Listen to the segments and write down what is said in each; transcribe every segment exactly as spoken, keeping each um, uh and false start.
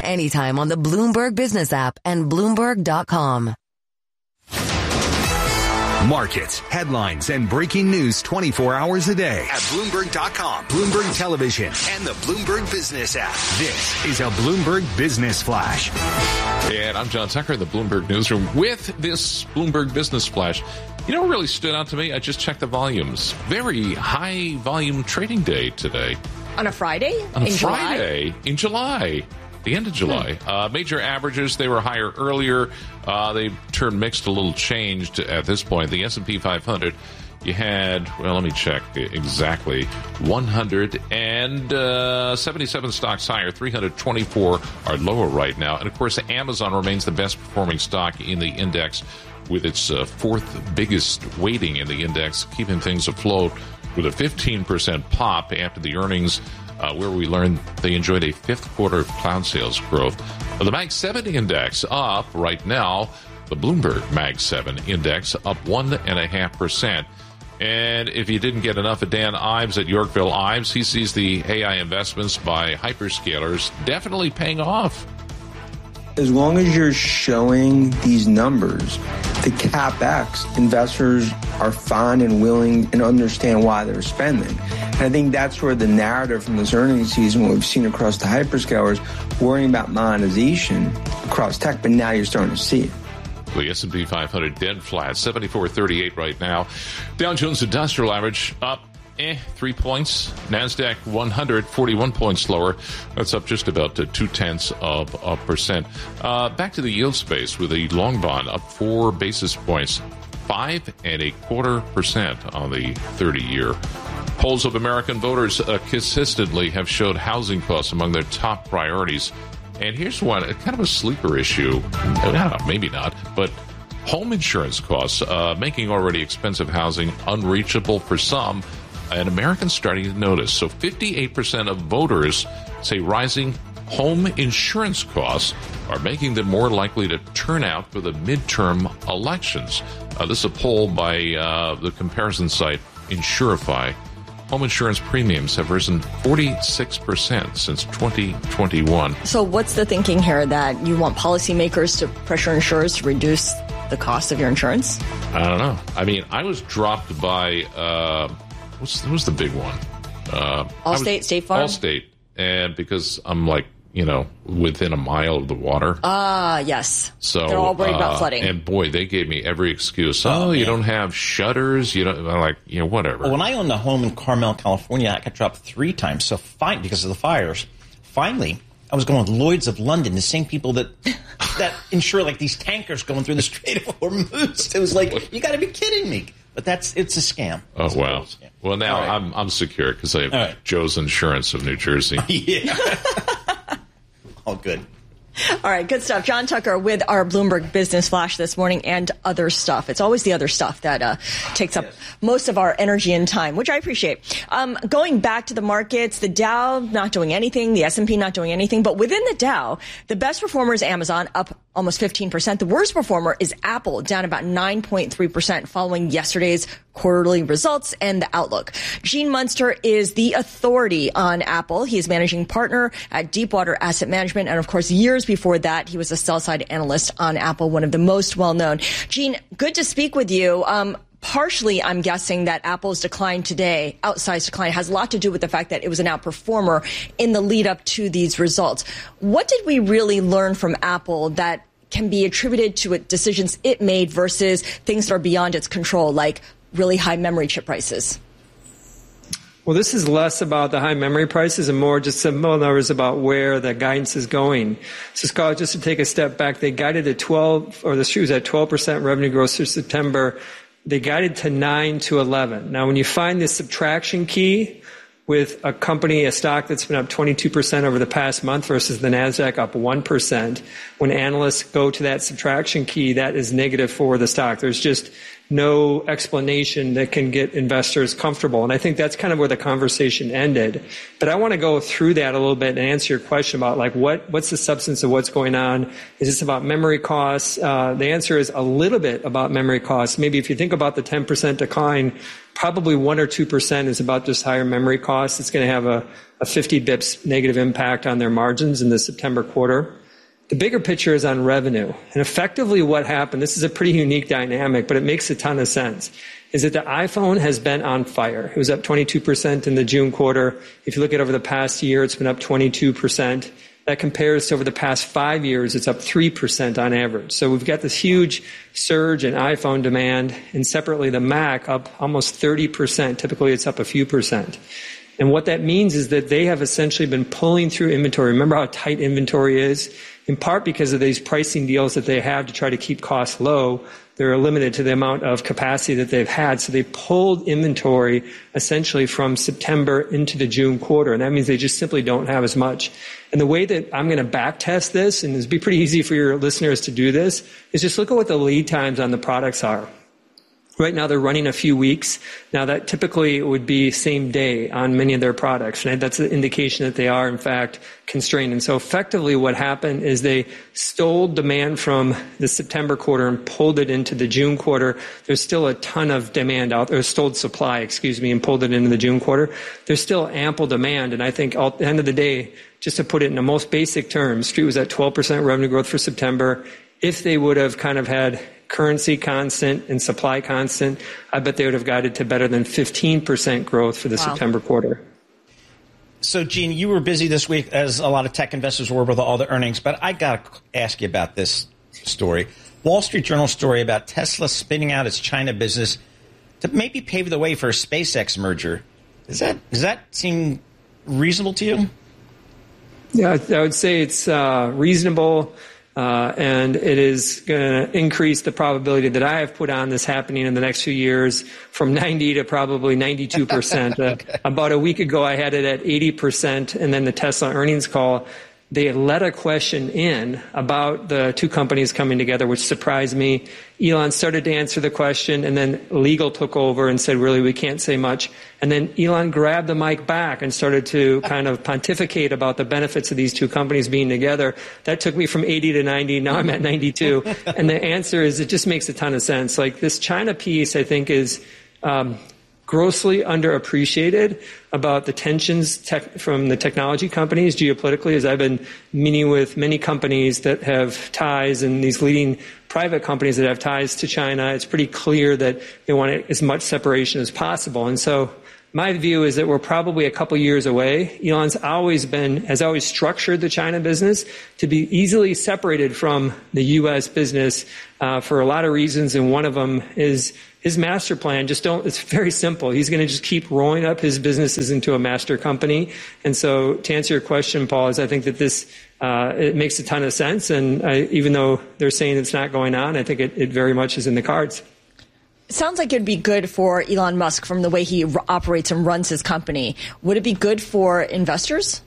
anytime on the Bloomberg Business app and Bloomberg dot com. Markets, headlines, and breaking news twenty-four hours a day at Bloomberg dot com, Bloomberg Television, and the Bloomberg Business app. This is a Bloomberg Business Flash. And I'm John Tucker in the Bloomberg Newsroom with this Bloomberg Business Flash. You know what really stood out to me? I just checked the volumes. Very high volume trading day today. On a Friday? On a in Friday July? in July. The end of July. Hmm. Uh, major averages, they were higher earlier. Uh, they turned mixed, a little changed at this point. The S and P five hundred, you had, well, let me check exactly, one hundred seventy-seven stocks higher, three hundred twenty-four are lower right now. And, of course, Amazon remains the best performing stock in the index with its uh, fourth biggest weighting in the index, keeping things afloat with a fifteen percent pop after the earnings, uh, where we learned they enjoyed a fifth quarter of cloud sales growth. Uh, the Mag seven index up right now. The Bloomberg Mag seven index up one point five percent. And if you didn't get enough of Dan Ives at Yorkville Ives, he sees the A I investments by hyperscalers definitely paying off. As long as you're showing these numbers, the CapEx, investors are fine and willing and understand why they're spending. And I think that's where the narrative from this earnings season, what we've seen across the hyperscalers, worrying about monetization across tech, but now you're starting to see it. The S and P five hundred dead flat, seventy-four thirty-eight right now. Dow Jones Industrial Average up eh, three points. NASDAQ one hundred, forty-one points lower. That's up just about uh, two-tenths of a percent. Uh, back to the yield space with the long bond up four basis points, five and a quarter percent on the thirty-year. Polls of American voters uh, consistently have showed housing costs among their top priorities. And here's one, kind of a sleeper issue. Know, maybe not, but home insurance costs, uh, making already expensive housing unreachable for some, and Americans starting to notice. So fifty-eight percent of voters say rising home insurance costs are making them more likely to turn out for the midterm elections. Uh, this is a poll by uh, the comparison site Insurify. Home insurance premiums have risen forty-six percent since twenty twenty-one. So what's the thinking here, that you want policymakers to pressure insurers to reduce the cost of your insurance? I don't know. I mean, I was dropped by, uh, what's, what's the big one? Uh, Allstate, State Farm? Allstate. And because I'm like, you know, within a mile of the water. Ah, uh, yes. So they're all worried uh, about flooding. And boy, they gave me every excuse. Oh, Oh, you man. don't have shutters. You don't. I'm like, you know, whatever. Well, when I owned a home in Carmel, California, I got dropped three times. So fine, because of the fires. Finally, I was going with Lloyd's of London, the same people that that insure like these tankers going through the Strait of Hormuz. It was like, you got to be kidding me. But that's it's a scam. Oh wow. Yeah. Well, now All right. I'm I'm secure because I have All right. Joe's Insurance of New Jersey. Yeah. All good. All right, good stuff. John Tucker with our Bloomberg Business Flash this morning and other stuff. It's always the other stuff that uh, takes up most of our energy and time, which I appreciate. Um, going back to the markets, the Dow not doing anything, the S and P not doing anything. But within the Dow, the best performer is Amazon, up almost fifteen percent. The worst performer is Apple, down about nine point three percent following yesterday's quarterly results and the outlook. Gene Munster is the authority on Apple. He is managing partner at Deepwater Asset Management. And of course, years before that, he was a sell-side analyst on Apple, one of the most well-known. Gene, good to speak with you. Um, Partially, I'm guessing that Apple's decline today, outsized decline, has a lot to do with the fact that it was an outperformer in the lead up to these results. What did we really learn from Apple that can be attributed to it, decisions it made versus things that are beyond its control, like really high memory chip prices? Well, this is less about the high memory prices and more just some numbers about where the guidance is going. So, Scott, just to take a step back, they guided at twelve, or the street was at twelve percent revenue growth through September. They guided to nine to eleven. Now, when you find this subtraction key with a company, a stock that's been up twenty-two percent over the past month versus the NASDAQ up one percent, when analysts go to that subtraction key, that is negative for the stock. There's just no explanation that can get investors comfortable. And I think that's kind of where the conversation ended. But I want to go through that a little bit and answer your question about like what, what's the substance of what's going on? Is this about memory costs? Uh, the answer is a little bit about memory costs. Maybe if you think about the ten percent decline, probably one or two percent is about just higher memory costs. It's going to have a, a fifty bips negative impact on their margins in the September quarter. The bigger picture is on revenue. And effectively what happened, this is a pretty unique dynamic, but it makes a ton of sense, is that the iPhone has been on fire. It was up twenty-two percent in the June quarter. If you look at over the past year, it's been up twenty-two percent. That compares to over the past five years, it's up three percent on average. So we've got this huge surge in iPhone demand, and separately the Mac up almost thirty percent. Typically it's up a few percent. And what that means is that they have essentially been pulling through inventory. Remember how tight inventory is? In part because of these pricing deals that they have to try to keep costs low. They're limited to the amount of capacity that they've had. So they pulled inventory essentially from September into the June quarter. And that means they just simply don't have as much. And the way that I'm going to back test this, and it'd be pretty easy for your listeners to do this, is just look at what the lead times on the products are. Right now, they're running a few weeks. Now, that typically would be same day on many of their products. And that's an indication that they are, in fact, constrained. And so effectively what happened is they stole demand from the September quarter and pulled it into the June quarter. There's still a ton of demand out there, stole supply, excuse me, and pulled it into the June quarter. There's still ample demand. And I think at the end of the day, just to put it in the most basic terms, Street was at twelve percent revenue growth for September. If they would have kind of had currency constant and supply constant, I bet they would have guided to better than fifteen percent growth for the wow. September quarter. So, Gene, you were busy this week, as a lot of tech investors were, with all the earnings, but I got to ask you about this story. Wall Street Journal story about Tesla spinning out its China business to maybe pave the way for a SpaceX merger. Does that, does that seem reasonable to you? Yeah, I would say it's uh, reasonable. Uh, and it is going to increase the probability that I have put on this happening in the next few years from ninety to probably ninety-two percent. okay. uh, about a week ago, I had it at eighty percent, and then the Tesla earnings call, they let a question in about the two companies coming together, which surprised me. Elon started to answer the question, and then legal took over and said, really, we can't say much. And then Elon grabbed the mic back and started to kind of pontificate about the benefits of these two companies being together. That took me from eighty to ninety. Now I'm at ninety-two. And the answer is it just makes a ton of sense. Like this China piece, I think, is um, grossly underappreciated about the tensions tech, from the technology companies geopolitically, as I've been meeting with many companies that have ties and these leading private companies that have ties to China. It's pretty clear that they want as much separation as possible. And so my view is that we're probably a couple years away. Elon's always been, has always structured the China business to be easily separated from the U S business uh, for a lot of reasons, and one of them is his master plan. Just don't, it's very simple. He's going to just keep rolling up his businesses into a master company. And so to answer your question, Paul, is I think that this, uh, it makes a ton of sense. And I, even though they're saying it's not going on, I think it, it very much is in the cards. It sounds like it'd be good for Elon Musk from the way he r- operates and runs his company. Would it be good for investors?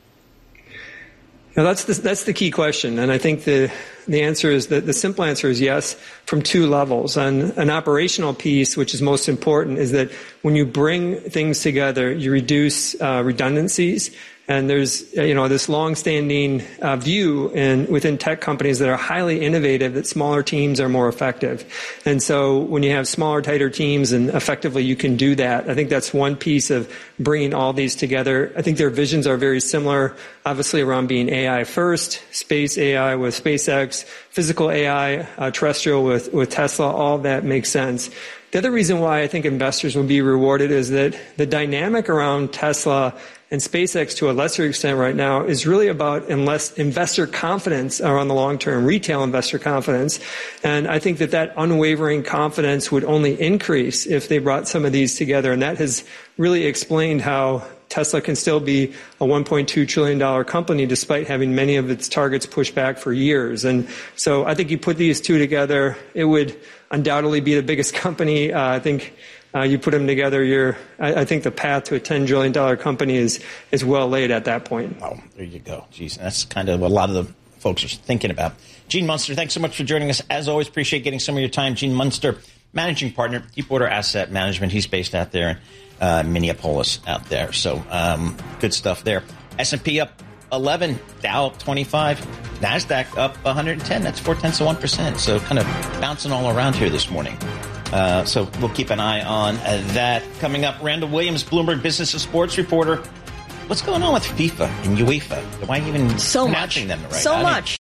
Now, that's the, that's the key question. And I think the, the answer is that the simple answer is yes, from two levels. On an operational piece, which is most important, is that when you bring things together, you reduce uh, redundancies. And there's, you know, this long-standing uh, view in, within tech companies that are highly innovative that smaller teams are more effective. And so when you have smaller, tighter teams and effectively you can do that, I think that's one piece of bringing all these together. I think their visions are very similar, obviously around being A I first, space A I with SpaceX, physical A I, uh, terrestrial with, with Tesla. All of that makes sense. The other reason why I think investors will be rewarded is that the dynamic around Tesla and SpaceX to a lesser extent right now is really about unless investor confidence around the long term, retail investor confidence. And I think that that unwavering confidence would only increase if they brought some of these together. And that has really explained how Tesla can still be a one point two trillion dollars company despite having many of its targets pushed back for years. And so I think you put these two together, it would undoubtedly be the biggest company. Uh, I think uh, you put them together, you're, I, I think the path to a ten trillion dollars company is, is well laid at that point. Oh, there you go. Geez, that's kind of what a lot of the folks are thinking about. Gene Munster, thanks so much for joining us. As always, appreciate getting some of your time. Gene Munster, managing partner, Deepwater Asset Management. He's based out there in uh, Minneapolis out there. So um, good stuff there. S and P up eleven, Dow up twenty-five, NASDAQ up one hundred ten. That's four-tenths of one percent. So kind of bouncing all around here this morning. Uh, so we'll keep an eye on uh, that. Coming up, Randall Williams, Bloomberg Business and Sports reporter. What's going on with FIFA and UEFA? Why even so pronouncing much. them right? So much.